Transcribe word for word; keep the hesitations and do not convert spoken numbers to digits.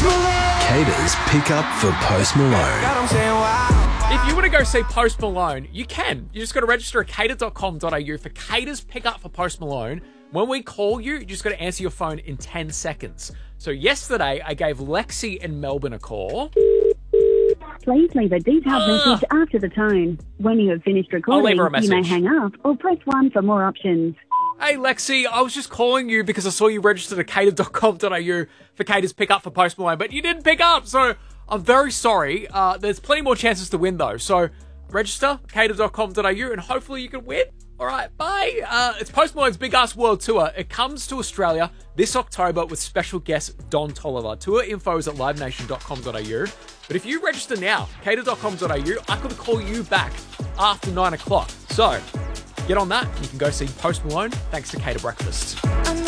Cater's pick up for Post Malone. If you want to go see Post Malone, you can. You just got to register at cater dot com dot a u for Cater's pick up for Post Malone. When we call you, you just got to answer your phone in ten seconds. So yesterday, I gave Lexi in Melbourne a call. Please leave a detailed Ugh. message after the tone. When you have finished recording, leave her a you may message. hang up or press one for more options. Hey Lexi, I was just calling you because I saw you registered at cater dot com dot a u for Cater's pick up for Post Malone, but you didn't pick up, so I'm very sorry. Uh, there's plenty more chances to win though, so register cater dot com dot a u and hopefully you can win. All right, bye. Uh, it's Post Malone's Big Ass World Tour. It comes to Australia this October with special guest Don Toliver. Tour info is at live nation dot com dot a u. But if you register now, cater dot com dot a u, I could call you back after nine o'clock. So get on that. You can go see Post Malone thanks to Cater Breakfast.